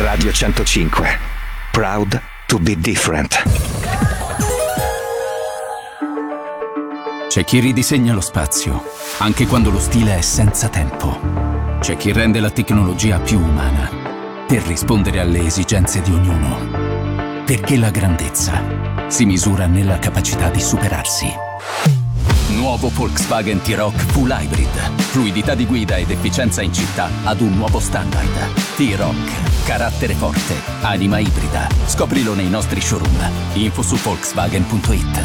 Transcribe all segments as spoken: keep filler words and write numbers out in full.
Radio centocinque. Proud to be different. C'è chi ridisegna lo spazio, anche quando lo stile è senza tempo. C'è chi rende la tecnologia più umana, per rispondere alle esigenze di ognuno. Perché la grandezza si misura nella capacità di superarsi. Nuovo Volkswagen T-Roc Full Hybrid. Fluidità di guida ed efficienza in città ad un nuovo standard. T-Roc. Carattere forte. Anima ibrida. Scoprilo nei nostri showroom. Info su Volkswagen punto it.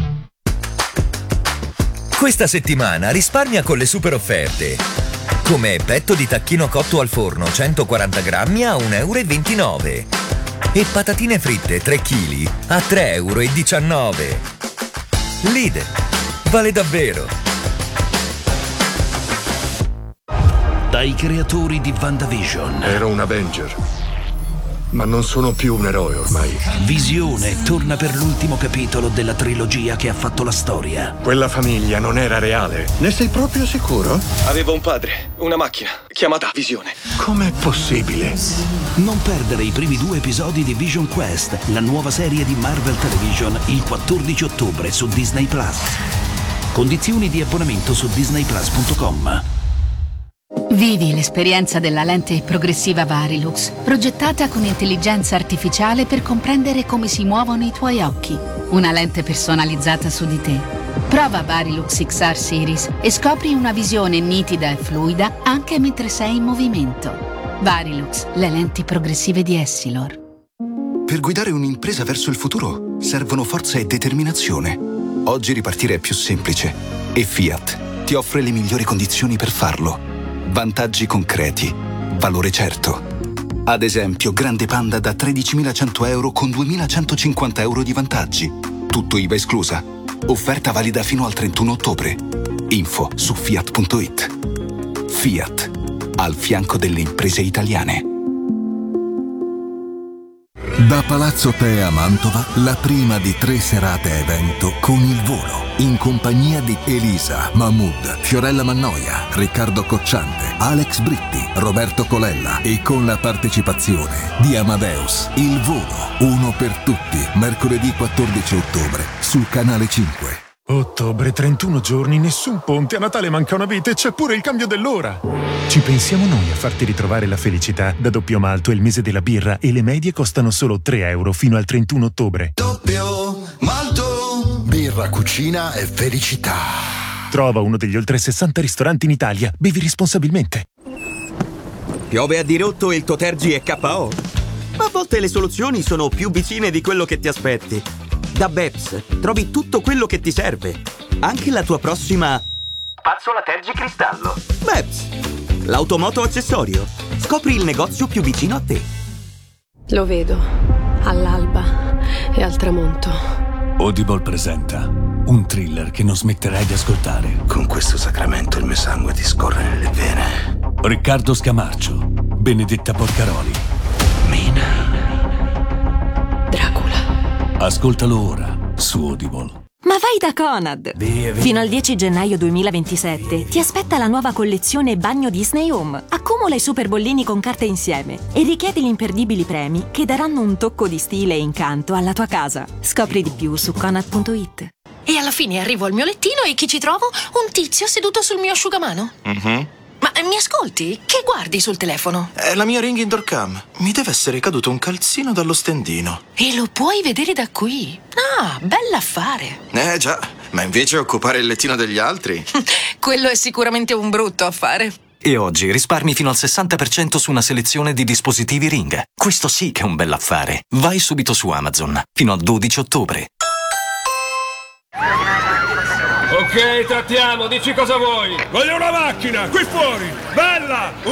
Questa settimana risparmia con le super offerte. Come petto di tacchino cotto al forno centoquaranta grammi a un euro e ventinove. E patatine fritte tre chili a tre euro e diciannove. Lidl. Vale davvero. Dai creatori di WandaVision. Ero un Avenger, ma non sono più un eroe ormai. Visione torna per l'ultimo capitolo della trilogia che ha fatto la storia. Quella famiglia non era reale. Ne sei proprio sicuro? Avevo un padre, una macchina, chiamata Visione. Com'è possibile? Non perdere i primi due episodi di Vision Quest, la nuova serie di Marvel Television, il quattordici ottobre su Disney Plus. Condizioni di abbonamento su disney plus punto com. Vivi l'esperienza della lente progressiva Varilux, progettata con intelligenza artificiale per comprendere come si muovono i tuoi occhi. Una lente personalizzata su di te. Prova Varilux X R Series e scopri una visione nitida e fluida anche mentre sei in movimento. Varilux, le lenti progressive di Essilor. Per guidare un'impresa verso il futuro servono forza e determinazione. Oggi ripartire è più semplice e Fiat ti offre le migliori condizioni per farlo. Vantaggi concreti, valore certo. Ad esempio, Grande Panda da tredicimilacento euro con duemilacentocinquanta euro di vantaggi. Tutto I V A esclusa. Offerta valida fino al trentuno ottobre. Info su fiat punto it. Fiat, al fianco delle imprese italiane. Da Palazzo Te a Mantova, la prima di tre serate evento con il volo, in compagnia di Elisa, Mahmood, Fiorella Mannoia, Riccardo Cocciante, Alex Britti, Roberto Colella e con la partecipazione di Amadeus. Il volo, uno per tutti, mercoledì quattordici ottobre, sul canale cinque. Ottobre, trentuno giorni, nessun ponte, a Natale manca una vita e c'è pure il cambio dell'ora. Ci pensiamo noi a farti ritrovare la felicità. Da Doppio Malto è il mese della birra e le medie costano solo tre euro fino al trentuno ottobre. Doppio Malto. Birra, cucina e felicità. Trova uno degli oltre sessanta ristoranti in Italia. Bevi responsabilmente. Piove a dirotto e il Totergi è K O? A volte le soluzioni sono più vicine di quello che ti aspetti. Da Beps trovi tutto quello che ti serve, anche la tua prossima spazzola Tergi Cristallo. Beps, l'automoto accessorio. Scopri il negozio più vicino a te. Lo vedo, all'alba e al tramonto. Audible presenta un thriller che non smetterai di ascoltare. Con questo sacramento il mio sangue ti scorre nelle vene. Riccardo Scamarcio, Benedetta Porcaroli. Mina. Dracula. Ascoltalo ora su Audible. Ma vai da Conad! Bevi. Fino al dieci gennaio duemilaventisette ti aspetta la nuova collezione Bagno Disney Home. Accumula i super bollini con carte insieme e richiedi gli imperdibili premi che daranno un tocco di stile e incanto alla tua casa. Scopri di più su conad punto it. E alla fine arrivo al mio lettino e chi ci trovo? Un tizio seduto sul mio asciugamano. Mhm. Ma eh, mi ascolti? Che guardi sul telefono? È la mia Ring Indoor Cam. Mi deve essere caduto un calzino dallo stendino. E lo puoi vedere da qui. Ah, bell'affare. Eh già, ma invece occupare il lettino degli altri? Quello è sicuramente un brutto affare. E oggi risparmi fino al sessanta per cento su una selezione di dispositivi Ring. Questo sì che è un bell'affare. Vai subito su Amazon. Fino al dodici ottobre. Ok, trattiamo, dici cosa vuoi. Voglio una macchina, qui fuori, bella!